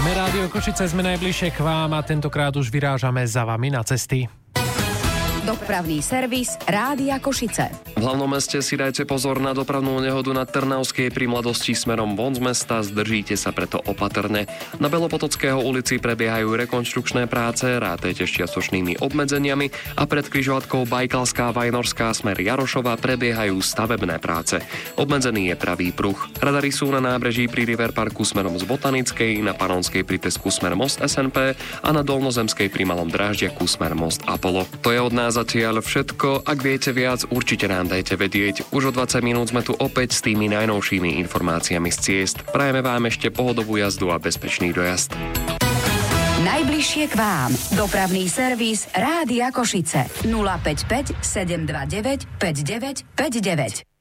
Rádio Košice, sme najbližšie k vám a tentokrát už vyrážame za vami na cesty. Dopravný servis Rádia Košice. V hlavnom meste si dajte pozor na dopravnú nehodu na Trnavskej pri Mladosti smerom von z mesta, zdržíte sa preto opatrne. Na Belopotockého ulici prebiehajú rekonštrukčné práce, rátajte s čiastočnými obmedzeniami a pred križovatkou Bajkalská Vajnorská smer Jarošova prebiehajú stavebné práce. Obmedzený je pravý pruh. Radary sú na nábreží pri River Parku smerom z Botanickej, na Panonskej pri Tesku smer Most SNP a na Dolnozemskej pri Malom Dráždiaku smer Most Apollo. To je od nás zatiaľ všetko. Ak viete viac, určite nám dajte vedieť. Už o 20 minút sme tu opäť s tými najnovšími informáciami z ciest. Prajeme vám ešte pohodovú jazdu a bezpečný dojazd. Najbližšie k vám. Dopravný servis Rádia Košice. 055 729 5959.